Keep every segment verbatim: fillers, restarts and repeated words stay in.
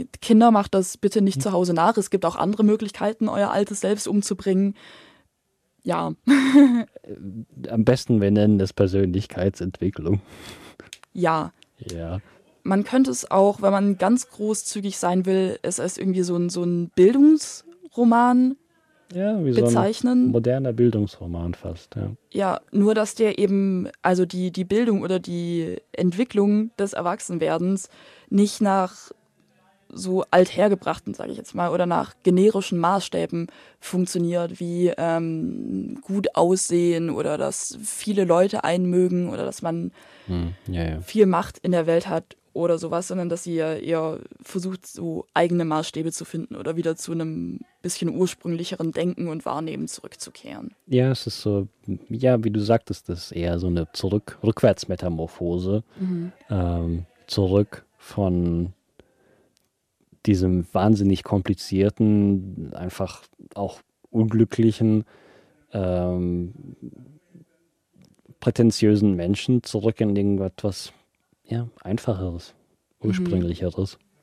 Kinder, macht das bitte nicht zu Hause nach. Es gibt auch andere Möglichkeiten, euer altes Selbst umzubringen. Ja. Am besten, wir nennen das Persönlichkeitsentwicklung. Ja. Ja. Man könnte es auch, wenn man ganz großzügig sein will, es als irgendwie so ein, so ein Bildungsroman Ja, wie bezeichnen. So ein moderner Bildungsroman fast, ja. Ja, nur dass der eben, also die, die Bildung oder die Entwicklung des Erwachsenwerdens nicht nach so althergebrachten, sage ich jetzt mal, oder nach generischen Maßstäben funktioniert, wie ähm, gut aussehen oder dass viele Leute einen mögen oder dass man hm, ja, ja. viel Macht in der Welt hat oder sowas, sondern dass sie ja eher versucht, so eigene Maßstäbe zu finden oder wieder zu einem bisschen ursprünglicheren Denken und Wahrnehmen zurückzukehren. Ja, es ist so, ja, wie du sagtest, das ist eher so eine Zurück Rückwärtsmetamorphose. Mhm. Ähm, zurück von diesem wahnsinnig komplizierten, einfach auch unglücklichen, ähm, prätentiösen Menschen zurück in irgendetwas ja, Einfacheres, Ursprünglicheres. Mhm.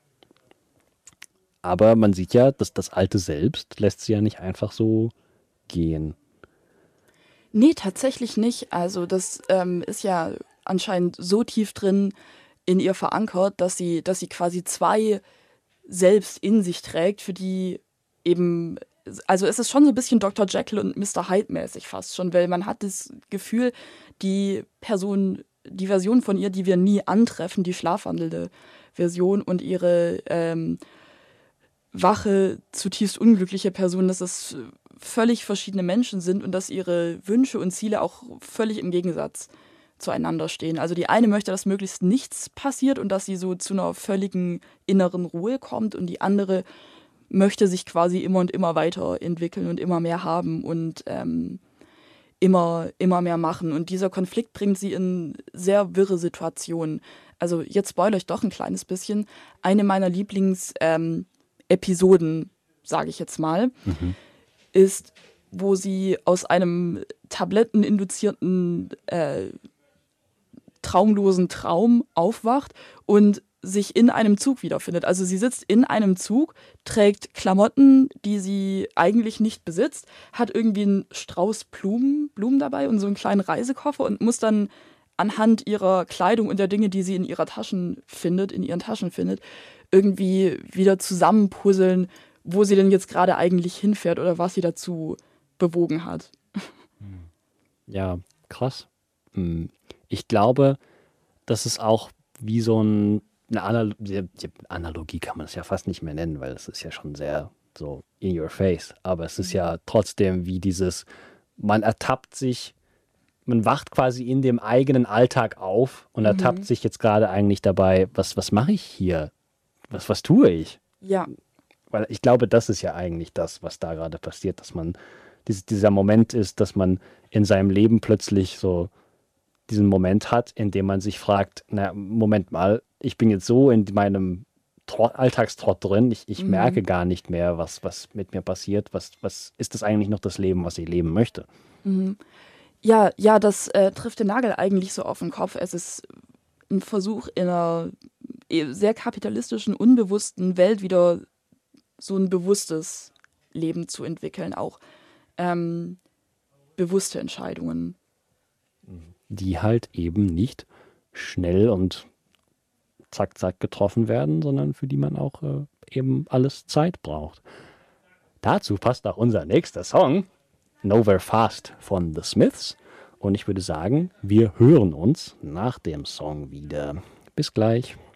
Aber man sieht ja, dass das Alte selbst lässt sie ja nicht einfach so gehen. Nee, tatsächlich nicht. Also das ähm, ist ja anscheinend so tief drin in ihr verankert, dass sie, dass sie quasi zwei selbst in sich trägt, für die eben, also es ist schon so ein bisschen Doktor Jekyll und Mister Hyde mäßig fast schon, weil man hat das Gefühl, die Person, die Version von ihr, die wir nie antreffen, die schlafwandelnde Version und ihre ähm, wache, zutiefst unglückliche Person, dass es völlig verschiedene Menschen sind und dass ihre Wünsche und Ziele auch völlig im Gegensatz zueinander stehen. Also die eine möchte, dass möglichst nichts passiert und dass sie so zu einer völligen inneren Ruhe kommt und die andere möchte sich quasi immer und immer weiterentwickeln und immer mehr haben und ähm, immer, immer mehr machen. Und dieser Konflikt bringt sie in sehr wirre Situationen. Also jetzt spoilere ich doch ein kleines bisschen. Eine meiner Lieblings-Episoden, ähm, sage ich jetzt mal, mhm. ist, wo sie aus einem tabletteninduzierten äh, traumlosen Traum aufwacht und sich in einem Zug wiederfindet. Also sie sitzt in einem Zug, trägt Klamotten, die sie eigentlich nicht besitzt, hat irgendwie einen Strauß Blumen, Blumen dabei und so einen kleinen Reisekoffer und muss dann anhand ihrer Kleidung und der Dinge, die sie in ihrer Taschen findet, in ihren Taschen findet, irgendwie wieder zusammenpuzzeln, wo sie denn jetzt gerade eigentlich hinfährt oder was sie dazu bewogen hat. Ja, krass. Ich glaube, das ist auch wie so ein, eine Analogie, Analogie kann man es ja fast nicht mehr nennen, weil es ist ja schon sehr so in your face. Aber es ist ja trotzdem wie dieses, man ertappt sich, man wacht quasi in dem eigenen Alltag auf und ertappt mhm. sich jetzt gerade eigentlich dabei, was, was mache ich hier? Was, was tue ich? Ja. Weil ich glaube, das ist ja eigentlich das, was da gerade passiert, dass man, dies, dieser Moment ist, dass man in seinem Leben plötzlich so diesen Moment hat, in dem man sich fragt, na, Moment mal, ich bin jetzt so in meinem Trott, Alltagstrott drin, ich, ich mhm. merke gar nicht mehr, was, was mit mir passiert, was, was ist das eigentlich noch das Leben, was ich leben möchte? Mhm. Ja, ja, das äh, trifft den Nagel eigentlich so auf den Kopf. Es ist ein Versuch, in einer sehr kapitalistischen, unbewussten Welt wieder so ein bewusstes Leben zu entwickeln, auch ähm, bewusste Entscheidungen. Die halt eben nicht schnell und zack, zack getroffen werden, sondern für die man auch äh, eben alles Zeit braucht. Dazu passt auch unser nächster Song, Nowhere Fast von The Smiths. Und ich würde sagen, wir hören uns nach dem Song wieder. Bis gleich.